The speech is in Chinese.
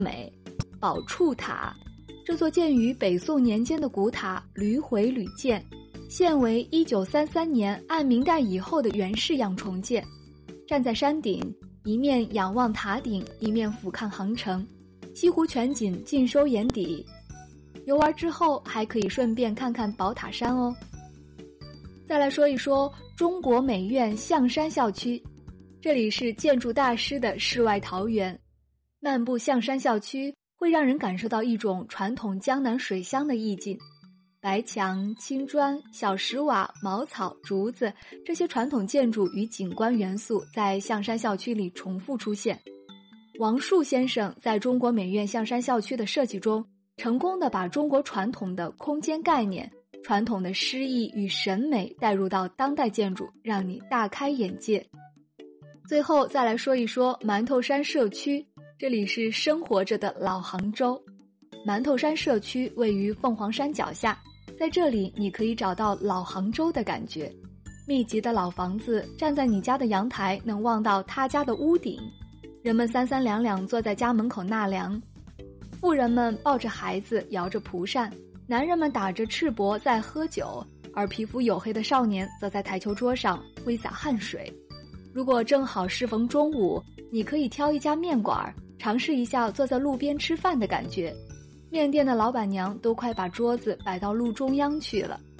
美宝处塔，这座建于北宋年间的古塔屡毁屡建，现为1933年按明代以后的原式样重建。站在山顶，一面仰望塔顶，一面俯瞰杭城，西湖全景尽收眼底。游玩之后还可以顺便看看宝塔山哦。再来说一说中国美院象山校区，这里是建筑大师的世外桃源。漫步象山校区会让人感受到一种传统江南水乡的意境，白墙、青砖、小石瓦、茅草、竹子，这些传统建筑与景观元素在象山校区里重复出现。王树先生在中国美院象山校区的设计中，成功地把中国传统的空间概念、传统的诗意与审美带入到当代建筑，让你大开眼界。最后再来说一说馒头山社区，这里是生活着的老杭州。馒头山社区位于凤凰山脚下，在这里你可以找到老杭州的感觉。密集的老房子，站在你家的阳台能望到他家的屋顶，人们三三两两坐在家门口纳凉，妇人们抱着孩子摇着蒲扇，男人们打着赤膊在喝酒，而皮肤黝黑的少年则在台球桌上挥洒汗水。如果正好适逢中午，你可以挑一家面馆，尝试一下坐在路边吃饭的感觉。面店的老板娘都快把桌子摆到路中央去了。